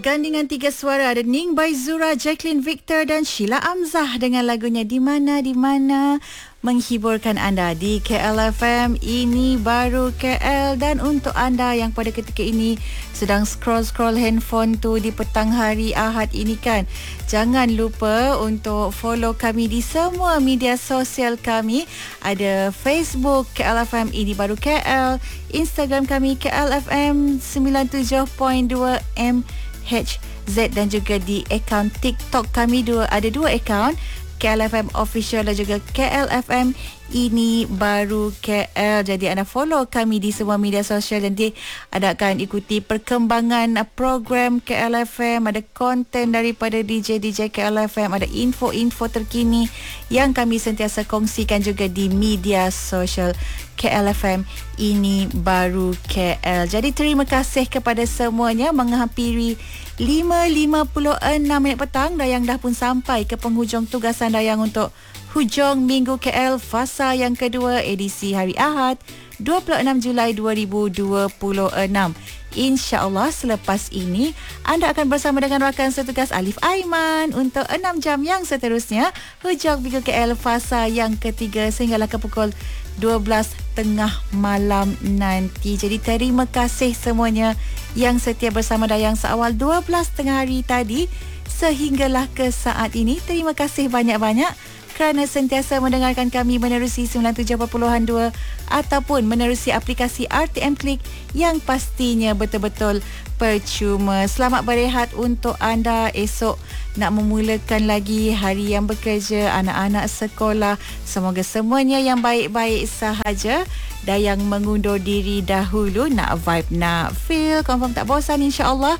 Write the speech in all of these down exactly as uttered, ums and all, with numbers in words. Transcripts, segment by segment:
Gandingan tiga suara ada Ning by Zura, Jacqueline Victor dan Sheila Amzah dengan lagunya Di Mana Di Mana, menghiburkan anda di K L F M. Ini baru K L. Dan untuk anda yang pada ketika ini sedang scroll-scroll handphone tu di petang hari Ahad ini kan, jangan lupa untuk follow kami di semua media sosial kami. Ada Facebook K L F M Ini Baru K L, Instagram kami K L F M sembilan tujuh perpuluhan dua M H Z, dan juga di akaun TikTok kami dua, ada dua akaun, K L F M Official dan juga K L F M Ini Baru K L. Jadi anda follow kami di semua media sosial, dan anda akan ikuti perkembangan program K L F M, ada konten daripada D J D J K L F M, ada info-info terkini yang kami sentiasa kongsikan juga di media sosial K L F M Ini Baru K L. Jadi terima kasih kepada semuanya. Menghampiri lima lima puluh enam minit petang, Dayang dah pun sampai ke penghujung tugasan Dayang untuk Hujung Minggu K L fasa yang kedua, edisi hari Ahad dua puluh enam Julai dua ribu dua puluh enam. InsyaAllah selepas ini anda akan bersama dengan rakan setugas Alif Aiman untuk enam jam yang seterusnya, Hujung Minggu K L fasa yang ketiga, sehinggalah ke pukul dua belas tengah malam nanti. Jadi terima kasih semuanya yang setia bersama Dayang seawal dua belas tengah hari tadi sehinggalah ke saat ini. Terima kasih banyak-banyak kerana sentiasa mendengarkan kami menerusi sembilan puluh tujuh perpuluhan dua ataupun menerusi aplikasi R T M Klik yang pastinya betul-betul percuma. Selamat berehat untuk anda. Esok nak memulakan lagi hari yang bekerja, anak-anak sekolah. Semoga semuanya yang baik-baik sahaja. Dayang mengundur diri dahulu, nak vibe, nak feel, confirm tak bosan insya-Allah.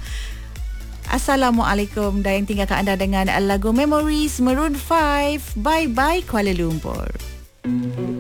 Assalamualaikum. Dayang tinggalkan anda dengan lagu Memories Maroon five. Bye bye Kuala Lumpur.